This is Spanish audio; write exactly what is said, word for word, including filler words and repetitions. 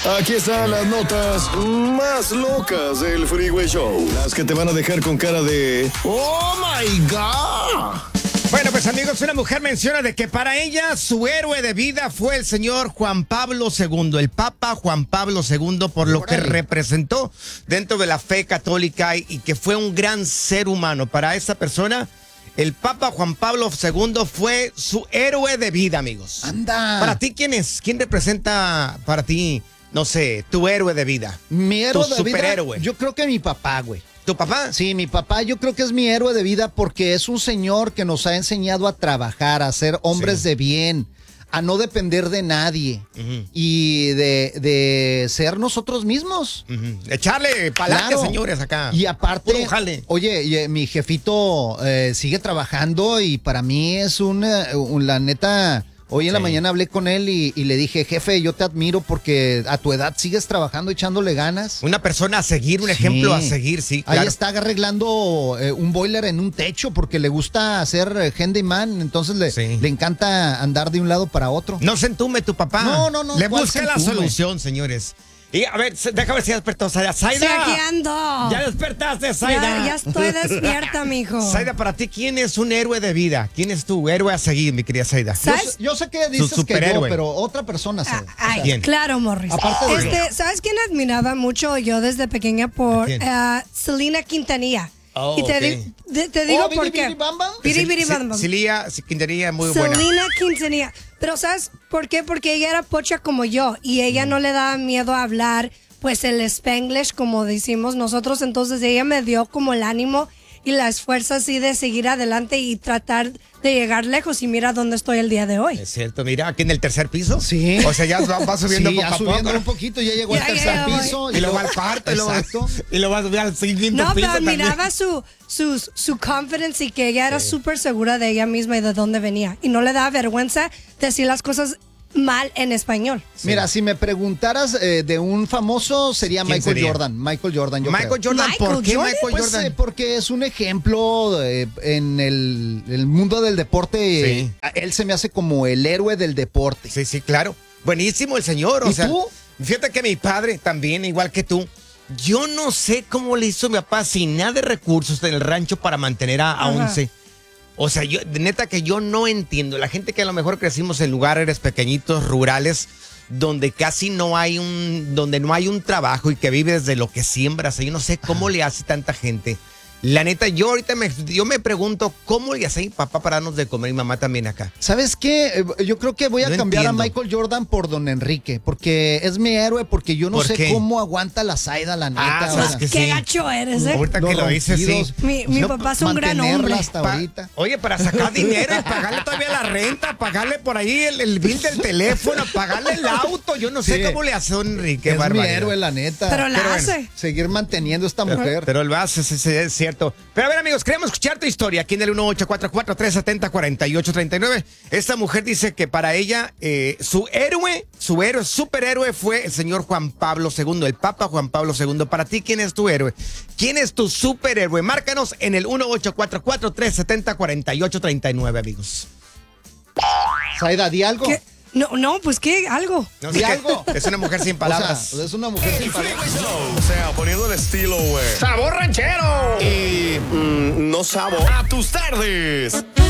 Aquí están las notas más locas del Freeway Show. Las que te van a dejar con cara de ¡Oh, my God! Bueno, pues amigos, una mujer menciona de que para ella su héroe de vida fue el señor Juan Pablo segundo, el Papa Juan Pablo segundo, por lo que representó dentro de la fe católica y, y que fue un gran ser humano. Para esa persona, el Papa Juan Pablo segundo fue su héroe de vida, amigos. ¡Anda! Para ti, ¿quién es? ¿Quién representa para ti, no sé, tu héroe de vida? Mi héroe tu de vida, superhéroe. yo creo que mi papá, güey. ¿Tu papá? Sí, mi papá yo creo que es mi héroe de vida porque es un señor que nos ha enseñado a trabajar, a ser hombres sí. de bien, a no depender de nadie uh-huh. y de, de ser nosotros mismos. Uh-huh. Echarle pa'lante, claro. señores, acá. Y aparte, Puro jale. Oye, y, mi jefito eh, sigue trabajando y para mí es una, un, la neta... Hoy en sí. la mañana hablé con él y, y le dije, jefe, yo te admiro porque a tu edad sigues trabajando, echándole ganas. Una persona a seguir, un sí. ejemplo a seguir, sí, claro. Ahí está arreglando eh, un boiler en un techo porque le gusta hacer eh, handyman, entonces le, sí. le encanta andar de un lado para otro. No se entume tu papá. No, no, no. Le busca la solución, señores. Y a ver, déjame ver si ya despertó Zaida. ¡Zaida! Sí, aquí ando. Ya despertaste, Zaida. Ya, ya estoy despierta, mijo. Zaida, para ti, ¿quién es un héroe de vida? ¿Quién es tu héroe a seguir, mi querida Zaida? ¿Sabes? Yo, yo sé que dices que yo, pero otra persona, Zaida. Ah, ay, o sea, claro, Morris. Aparte de este, ¿sabes quién admiraba mucho yo desde pequeña? Por uh, Selena Quintanilla. Oh, y te, okay. di, te, te digo oh, por qué. Biri, biri, bam, bam. Celia Quintanilla, muy Selena buena. Selena Quintanilla. Pero ¿sabes por qué? Porque ella era pocha como yo y ella mm. no le daba miedo a hablar pues el Spanglish, como decimos nosotros. Entonces ella me dio como el ánimo y las fuerzas así de seguir adelante y tratar de llegar lejos. Y mira dónde estoy el día de hoy. Es cierto, mira, aquí en el tercer piso. Sí. O sea, ya va, va subiendo sí, poco ya a subiendo poco. un poquito, ya llegó ya, al tercer ya, ya piso. Y, y luego al cuarto. Exacto. Y lo va a subir al siguiente no, piso. No, pero también. miraba su, su, su confidence y que ella era súper sí. segura de ella misma y de dónde venía. Y no le daba vergüenza decir las cosas mal en español. Sí. Mira, si me preguntaras eh, de un famoso, sería Michael sería? Jordan. Michael Jordan, yo Michael creo. Jordan, Michael ¿por qué Jordan? Michael Pues, Jordan? eh, porque es un ejemplo eh, en el, el mundo del deporte. Sí. Eh, él se me hace como el héroe del deporte. Sí, sí, claro. Buenísimo el señor. O ¿Y sea, tú? Fíjate que mi padre también, igual que tú, yo no sé cómo le hizo mi papá sin nada de recursos en el rancho para mantener a, a once. O sea, yo, neta que yo no entiendo. La gente que a lo mejor crecimos en lugares pequeñitos, rurales, donde casi no hay un, donde no hay un trabajo y que vives de lo que siembras. Yo no sé cómo le hace tanta gente. La neta, yo ahorita me, yo me pregunto cómo le hace mi papá para darnos de comer y mamá también acá. ¿Sabes qué? Yo creo que voy a no cambiar entiendo. a Michael Jordan por Don Enrique, porque es mi héroe, porque yo no ¿Por sé qué? cómo aguanta la Zaida, la neta. Ah, o sabes sea, que Qué sí. gacho eres, ¿eh? Ahorita que lo dices, sí. Mi, mi no, papá es un gran hombre. hasta Pa- ahorita. Oye, para sacar dinero y pagarle todavía la renta, pagarle por ahí el, el bill del teléfono, pagarle el auto. Yo no sé Sí. cómo le hace a Enrique. Es mi barbaridad. héroe, la neta. Pero la Pero hace. bueno, Seguir manteniendo esta mujer. Pero el hace, sí, sí, es cierto. Pero a ver, amigos, queremos escuchar tu historia aquí en el uno ocho cuatro cuatro, tres siete cero, cuatro ocho tres nueve. Esta mujer dice que para ella, eh, su héroe, su héroe, superhéroe fue el señor Juan Pablo segundo, el Papa Juan Pablo segundo. Para ti, ¿quién es tu héroe? ¿Quién es tu superhéroe? Márcanos en el uno ocho cuatro cuatro, tres siete cero, cuatro ocho tres nueve, amigos. Zaida, di algo. ¿Qué? No, no, pues qué, algo. No Di sé qué- algo. Es una mujer sin palabras. O sea, es una mujer sin palabras. O sea, poniendo el estilo, güey. ¡Sabor ranchero! Y mm, no sabo. A tus tardes.